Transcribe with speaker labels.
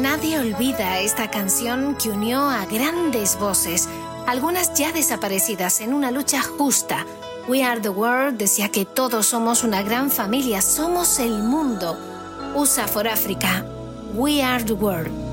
Speaker 1: Nadie olvida esta canción que unió a grandes voces, algunas ya desaparecidas, en una lucha justa. We Are the World decía que todos somos una gran familia, somos el mundo. USA for Africa, We Are the World.